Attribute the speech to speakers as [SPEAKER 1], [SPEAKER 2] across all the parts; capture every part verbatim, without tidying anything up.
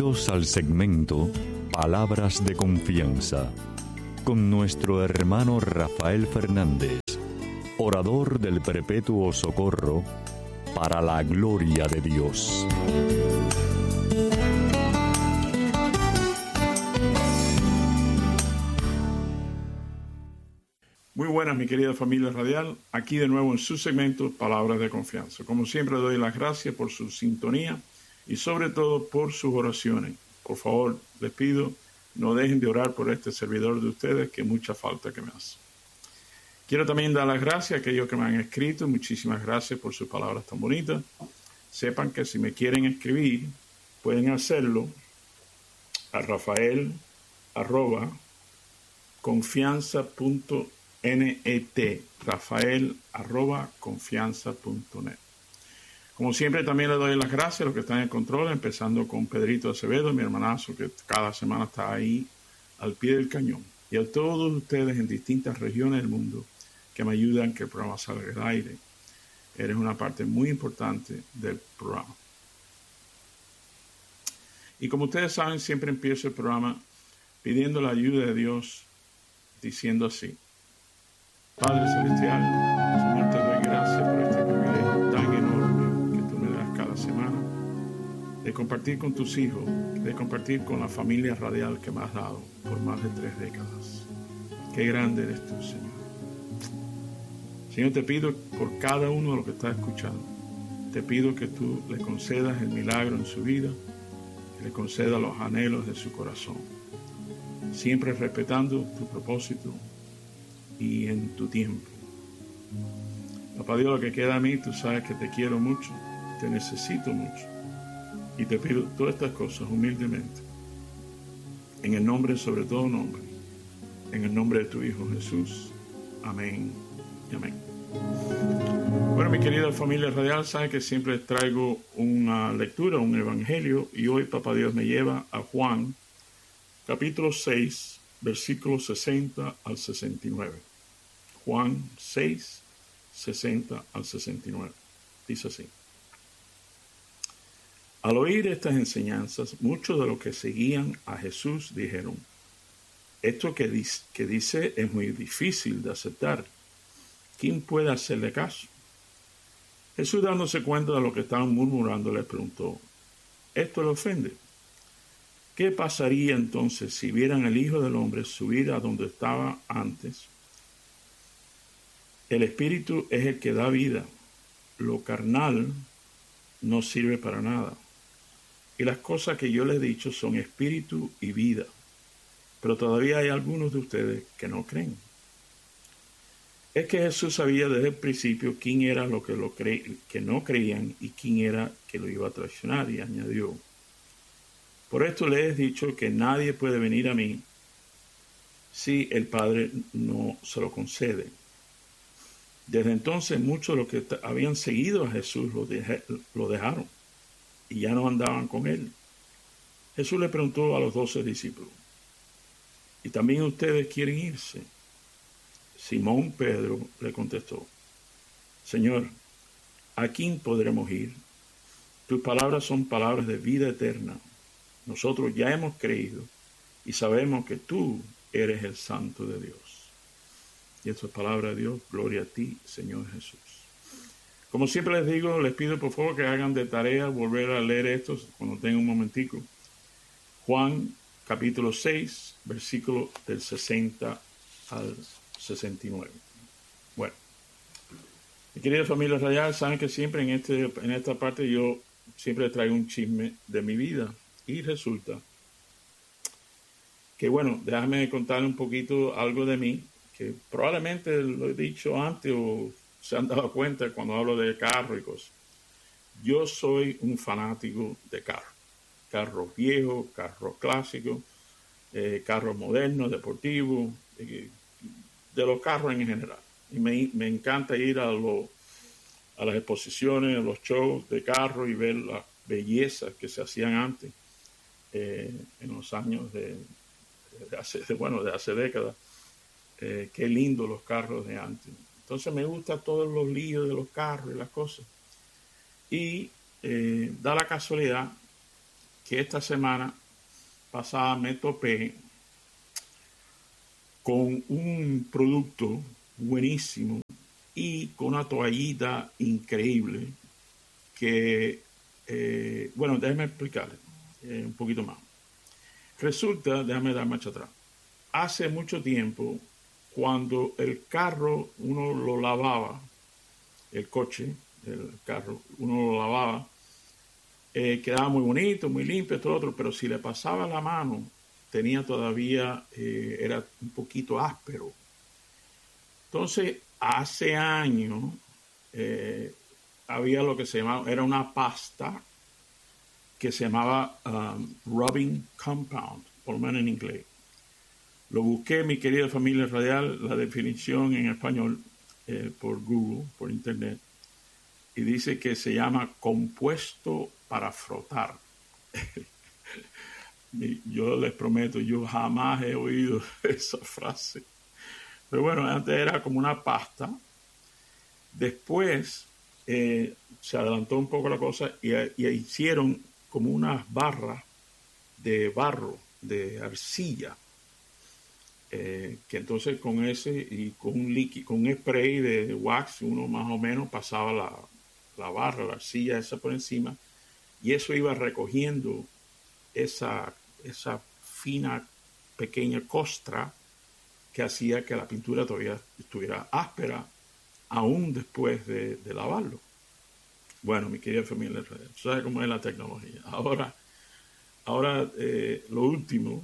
[SPEAKER 1] Bienvenidos al segmento Palabras de Confianza con nuestro hermano Rafael Fernández, orador del Perpetuo Socorro, para la gloria de Dios.
[SPEAKER 2] Muy buenas, mi querida familia radial, aquí de nuevo en su segmento Palabras de Confianza. Como siempre, doy las gracias por su sintonía y sobre todo por sus oraciones. Por favor, les pido, no dejen de orar por este servidor de ustedes, que mucha falta que me hace. Quiero también dar las gracias a aquellos que me han escrito. Muchísimas gracias por sus palabras tan bonitas. Sepan que si me quieren escribir, pueden hacerlo a Rafael arroba confianza punto net, Rafael arroba confianza punto net. Como siempre, también le doy las gracias a los que están en control, empezando con Pedrito Acevedo, mi hermanazo, que cada semana está ahí al pie del cañón. Y a todos ustedes en distintas regiones del mundo que me ayudan que el programa salga al aire. Eres una parte muy importante del programa. Y como ustedes saben, siempre empiezo el programa pidiendo la ayuda de Dios, diciendo así: Padre Celestial, Señor, te doy gracias por este privilegio tan enorme que tú me das cada semana, de compartir con tus hijos, de compartir con la familia radial que me has dado por más de tres décadas. Qué grande eres tú, Señor. Señor, te pido por cada uno de los que está escuchando, te pido que tú le concedas el milagro en su vida, que le concedas los anhelos de su corazón, siempre respetando tu propósito y en tu tiempo. Papá Dios, lo que queda a mí, tú sabes que te quiero mucho, te necesito mucho, y te pido todas estas cosas humildemente, en el nombre, sobre todo nombre, en el nombre de tu Hijo Jesús. Amén y amén. Bueno, mi querida familia radial, sabe que siempre les traigo una lectura, un evangelio, y hoy Papá Dios me lleva a Juan, capítulo seis, versículos sesenta al sesenta y nueve. Juan seis, sesenta al sesenta y nueve. Dice así: Al oír estas enseñanzas, muchos de los que seguían a Jesús dijeron: Esto que dice, que dice es muy difícil de aceptar. ¿Quién puede hacerle caso? Jesús, dándose cuenta de lo que estaban murmurando, les preguntó: ¿Esto le ofende? ¿Qué pasaría entonces si vieran al Hijo del Hombre subir a donde estaba antes? El Espíritu es el que da vida. Lo carnal no sirve para nada. Y las cosas que yo les he dicho son espíritu y vida. Pero todavía hay algunos de ustedes que no creen. Es que Jesús sabía desde el principio quién era lo que, lo cre- que no creían y quién era que lo iba a traicionar, y añadió: Por esto les he dicho que nadie puede venir a mí si el Padre no se lo concede. Desde entonces muchos de los que habían seguido a Jesús lo, deje, lo dejaron y ya no andaban con él. Jesús le preguntó a los doce discípulos: ¿Y también ustedes quieren irse? Simón Pedro le contestó: Señor, ¿a quién podremos ir? Tus palabras son palabras de vida eterna. Nosotros ya hemos creído y sabemos que tú eres el Santo de Dios. Y esta es palabra de Dios. Gloria a ti, Señor Jesús. Como siempre les digo, les pido por favor que hagan de tarea volver a leer esto cuando tengan un momentico. Juan capítulo seis, versículo del sesenta al sesenta y nueve. Bueno, mi querida familia radial, saben que siempre en, este, en esta parte yo siempre traigo un chisme de mi vida. Y resulta que, bueno, déjame contarle un poquito algo de mí, que probablemente lo he dicho antes o se han dado cuenta cuando hablo de carro y cosas. Yo soy un fanático de carros. Carros viejos, carros clásicos, eh, carros modernos, deportivos, eh, de los carros en general. Y me, me encanta ir a, lo, a las exposiciones, a los shows de carros y ver las bellezas que se hacían antes. Eh, en los años de, de, hace, de, bueno, de hace décadas. Eh, qué lindo los carros de antes. Entonces me gusta todos los líos de los carros y las cosas. Y eh, da la casualidad que esta semana pasada me topé con un producto buenísimo y con una toallita increíble que, eh, bueno, déjeme explicarle eh, un poquito más. Resulta, déjame dar marcha atrás, hace mucho tiempo, cuando el carro uno lo lavaba, el coche, el carro, uno lo lavaba, eh, quedaba muy bonito, muy limpio, todo otro, pero si le pasaba la mano, tenía todavía, eh, era un poquito áspero. Entonces, hace años, eh, había lo que se llamaba, era una pasta que se llamaba um, rubbing compound, por lo menos en inglés. Lo busqué, mi querida familia radial, la definición en español eh, por Google, por internet, y dice que se llama compuesto para frotar. Yo les prometo, yo jamás he oído esa frase. Pero bueno, antes era como una pasta. Después eh, se adelantó un poco la cosa y, y hicieron como unas barras de barro, de arcilla, eh, que entonces con ese y con un líquido, con un spray de wax, uno más o menos pasaba la, la barra, la arcilla esa por encima, y eso iba recogiendo esa, esa fina, pequeña costra que hacía que la pintura todavía estuviera áspera, aún después de, de lavarlo. Bueno, mi querida familia, ¿sabes cómo es la tecnología? Ahora, ahora eh, lo último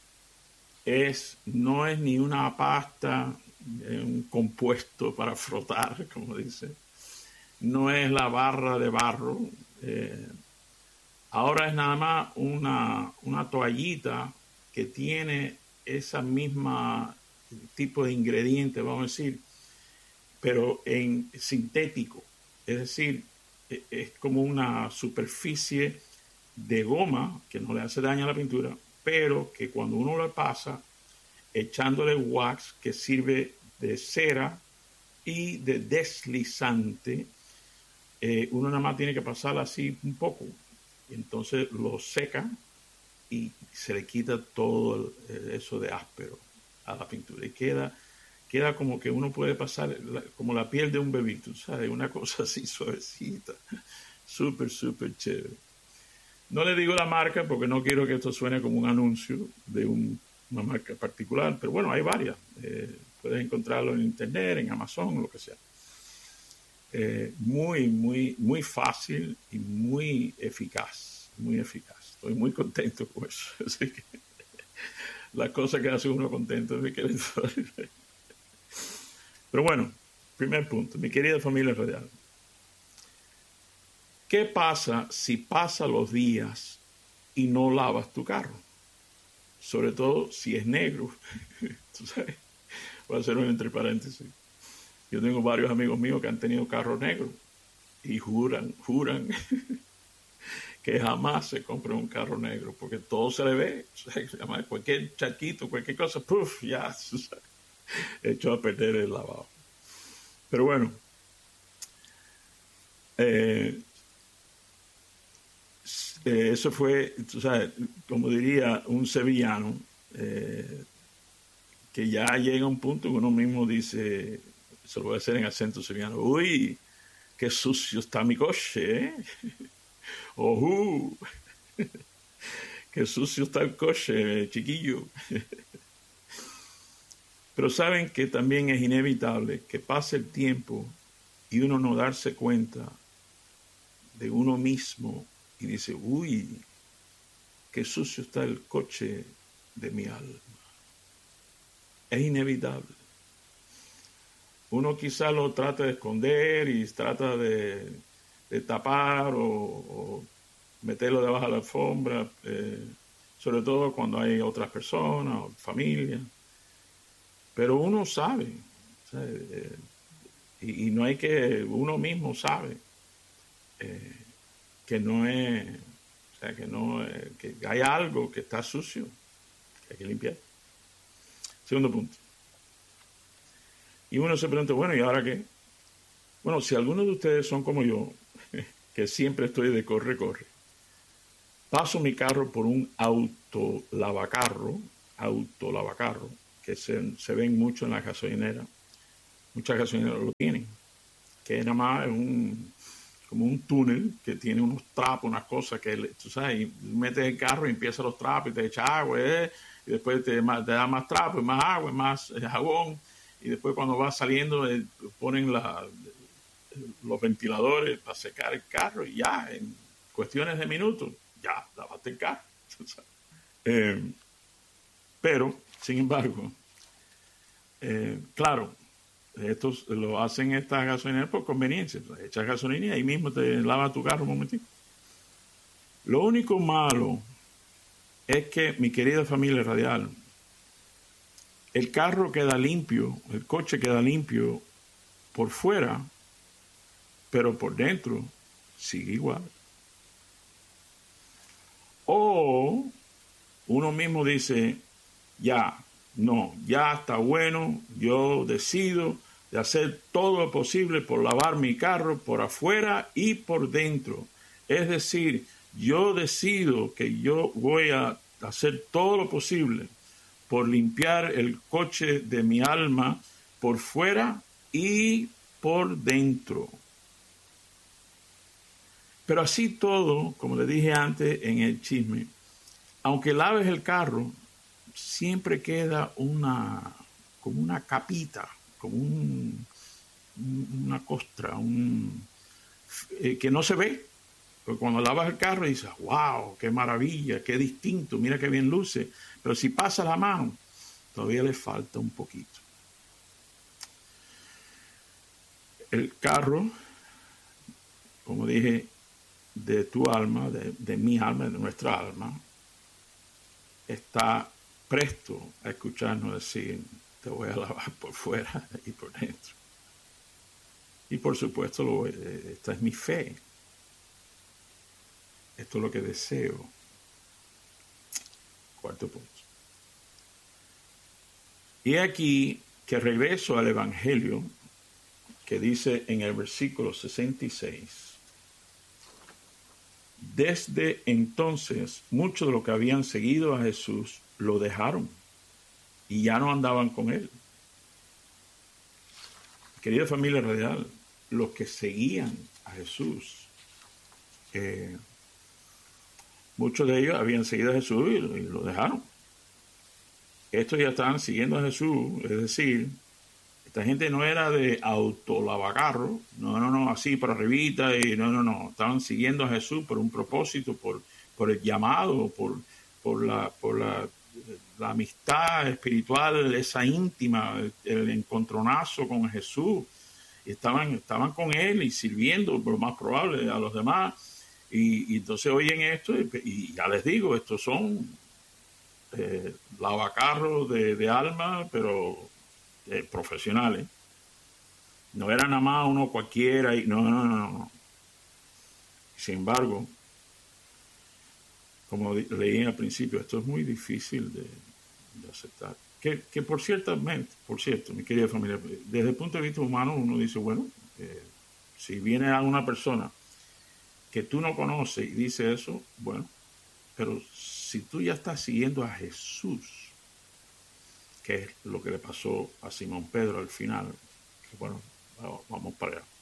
[SPEAKER 2] es, no es ni una pasta, eh, un compuesto para frotar, como dice, no es la barra de barro, eh, ahora es nada más una, una toallita que tiene esa misma tipo de ingrediente, vamos a decir, pero en sintético, es decir, es como una superficie de goma que no le hace daño a la pintura, pero que cuando uno la pasa, echándole wax que sirve de cera y de deslizante, eh, uno nada más tiene que pasarla así un poco, y entonces lo seca y se le quita todo el, eso de áspero a la pintura y queda queda como que uno puede pasar la, como la piel de un bebito, ¿sabes? Una cosa así suavecita, súper, súper chévere. No le digo la marca porque no quiero que esto suene como un anuncio de un, una marca particular, pero bueno, hay varias. Eh, puedes encontrarlo en internet, en Amazon, lo que sea. Eh, muy, muy, muy fácil y muy eficaz, muy eficaz. Estoy muy contento con eso. Así que la cosa que hace uno contento es que Pero bueno, primer punto, mi querida familia radial. ¿Qué pasa si pasan los días y no lavas tu carro? Sobre todo si es negro. ¿Tú sabes? Voy a hacer un entre paréntesis. Yo tengo varios amigos míos que han tenido carros negros y juran, juran que jamás se compra un carro negro porque todo se le ve. Cualquier charquito, cualquier cosa, puff, ya echó a perder el lavado. Pero bueno, eh, eh, eso fue, tú sabes, como diría un sevillano, eh, que ya llega un punto que uno mismo dice, se lo voy a hacer en acento sevillano, uy, qué sucio está mi coche, ¿eh? Ojú, qué sucio está el coche, chiquillo. Pero saben que también es inevitable que pase el tiempo y uno no darse cuenta de uno mismo y dice, uy, qué sucio está el coche de mi alma. Es inevitable. Uno quizá lo trata de esconder y trata de, de tapar o, o meterlo debajo de la alfombra, eh, sobre todo cuando hay otras personas o familia. Pero uno sabe, ¿sabe? Eh, y, y no hay que, uno mismo sabe eh, que no es, o sea, que no, eh, que hay algo que está sucio, que hay que limpiar. Segundo punto. Y uno se pregunta, bueno, ¿y ahora qué? Bueno, si algunos de ustedes son como yo, que siempre estoy de corre, corre, paso mi carro por un autolavacarro, autolavacarro, que se, se ven mucho en la gasolinera. Muchas gasolineras lo tienen, que nada más es un, como un túnel que tiene unos trapos, unas cosas que, tú sabes, y metes el carro y empieza los trapos y te echa agua, ¿eh? Y después te, te da más trapos, más agua, más jabón, y después cuando va saliendo eh, ponen la, los ventiladores para secar el carro y ya, en cuestiones de minutos, ya lavaste el carro. eh, pero, sin embargo, eh, claro, estos lo hacen estas gasolineras por conveniencia. Echas gasolina y ahí mismo te lava tu carro un momentito. Lo único malo es que, mi querida familia radial, el carro queda limpio, el coche queda limpio por fuera, pero por dentro sigue igual. O uno mismo dice, ya, no, ya está bueno, yo decido de hacer todo lo posible por lavar mi carro por afuera y por dentro. Es decir, yo decido que yo voy a hacer todo lo posible por limpiar el coche de mi alma por fuera y por dentro. Pero así todo, como le dije antes en el chisme, aunque laves el carro, siempre queda una, como una capita, como un, una costra, un, eh, que no se ve. Porque cuando lavas el carro dices, wow, qué maravilla, qué distinto, mira qué bien luce. Pero si pasa la mano, todavía le falta un poquito. El carro, como dije, de tu alma, de, de mi alma, de nuestra alma, está presto a escucharnos decir, te voy a lavar por fuera y por dentro. Y por supuesto, lo, esta es mi fe. Esto es lo que deseo. Cuarto punto. Y aquí que regreso al Evangelio que dice en el versículo sesenta y seis. Desde entonces, muchos de los que habían seguido a Jesús lo dejaron y ya no andaban con él. Querida familia radial, los que seguían a Jesús, eh, muchos de ellos habían seguido a Jesús y lo, y lo dejaron. Estos ya estaban siguiendo a Jesús, es decir, esta gente no era de autolavacarro, no, no, no, así para arribita, y no, no, no, estaban siguiendo a Jesús por un propósito, por, por el llamado, por, por, la, por la, la amistad espiritual, esa íntima, el, el encontronazo con Jesús. Y estaban, estaban con él y sirviendo, por lo más probable, a los demás. Y, y entonces oyen esto y, y ya les digo, estos son eh, lavacarros de, de alma, pero eh, profesionales. No era nada más uno cualquiera. Y, no, no, no, no. Sin embargo, como leí al principio, esto es muy difícil de, de aceptar. Que, que por ciertamente, por cierto, mi querida familia, desde el punto de vista humano uno dice, bueno, eh, si viene alguna persona que tú no conoces y dice eso, bueno, pero si tú ya estás siguiendo a Jesús, que es lo que le pasó a Simón Pedro al final, que bueno, vamos para allá.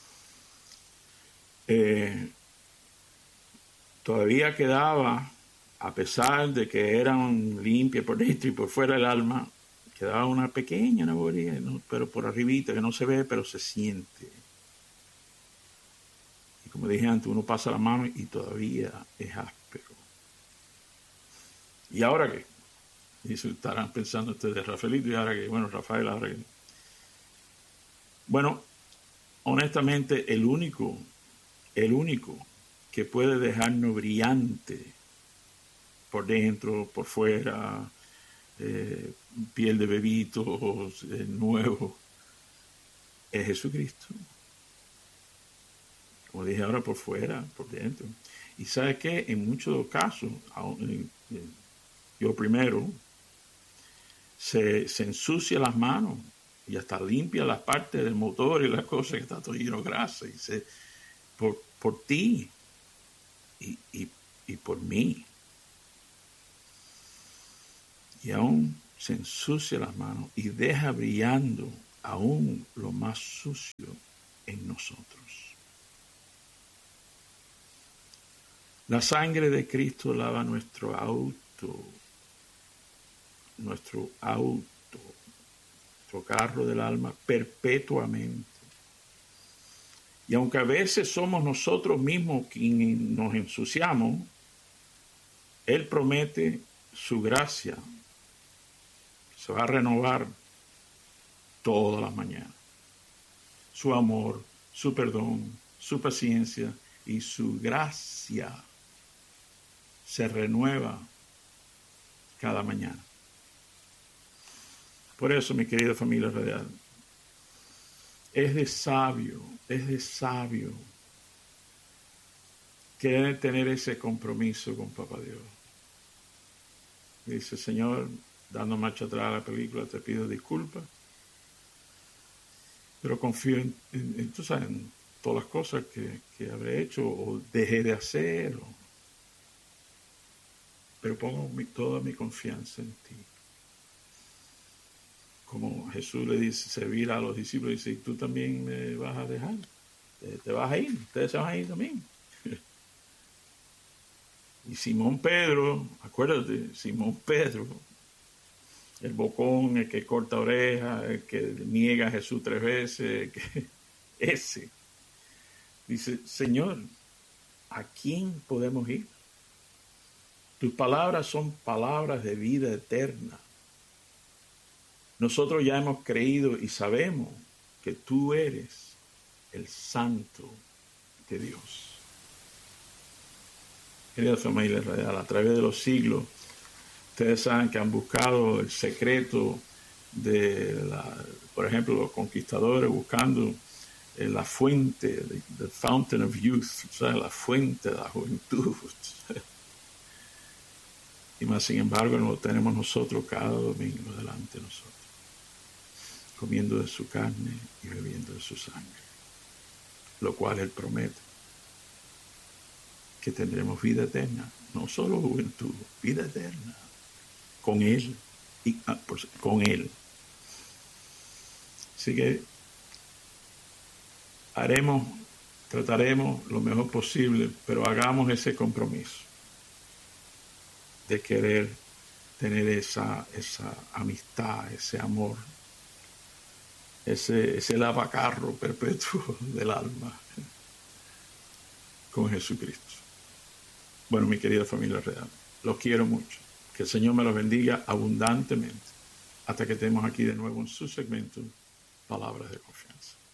[SPEAKER 2] Eh, todavía quedaba, a pesar de que eran limpias por dentro y por fuera el alma, quedaba una pequeña nebulosa, ¿no? Pero por arribita, que no se ve, pero se siente. Y como dije antes, uno pasa la mano y todavía es áspero. ¿Y ahora qué? Y eso estarán pensando ustedes, Rafaelito, y ahora qué. Bueno, Rafael, ahora qué. Bueno, honestamente, el único, el único que puede dejarnos brillante por dentro, por fuera, eh, piel de bebitos, eh, nuevo, es Jesucristo. Como dije ahora, por fuera, por dentro. Y ¿sabe qué? En muchos casos, yo primero, se, se ensucia las manos y hasta limpia las partes del motor y las cosas que está todo lleno de grasa. Y se, por, por ti y, y, y por mí. Y aún se ensucia las manos y deja brillando aún lo más sucio en nosotros. La sangre de Cristo lava nuestro auto, nuestro auto, nuestro carro del alma perpetuamente. Y aunque a veces somos nosotros mismos quienes nos ensuciamos, Él promete su gracia. Se va a renovar todas las mañanas. Su amor, su perdón, su paciencia y su gracia se renueva cada mañana. Por eso, mi querida familia radial, es de sabio, es de sabio querer tener ese compromiso con Papá Dios. Dice, Señor, dando marcha atrás a la película, te pido disculpas, pero confío en, en, en, tú sabes, en todas las cosas que, que habré hecho o dejé de hacer, o, pero pongo mi, toda mi confianza en ti. Como Jesús le dice, servir a los discípulos, dice, tú también me vas a dejar, te, te vas a ir, ustedes se van a ir también. Y Simón Pedro, acuérdate, Simón Pedro, el bocón, el que corta orejas, el que niega a Jesús tres veces, que, ese, dice, Señor, ¿a quién podemos ir? Tus palabras son palabras de vida eterna. Nosotros ya hemos creído y sabemos que tú eres el Santo de Dios. Querida familia radial, a través de los siglos, ustedes saben que han buscado el secreto de, la, por ejemplo, los conquistadores buscando eh, la fuente, the fountain of youth, o sea, la fuente de la juventud. Y más sin embargo, lo tenemos nosotros cada domingo delante de nosotros, comiendo de su carne y bebiendo de su sangre, lo cual Él promete que tendremos vida eterna, no solo juventud, vida eterna, con Él, y, ah, por, con Él. Así que haremos, trataremos lo mejor posible, pero hagamos ese compromiso de querer tener esa, esa amistad, ese amor, ese, ese lavacarro perpetuo del alma con Jesucristo. Bueno, mi querida familia real, los quiero mucho. Que el Señor me los bendiga abundantemente hasta que estemos aquí de nuevo en su segmento Palabras de Confianza.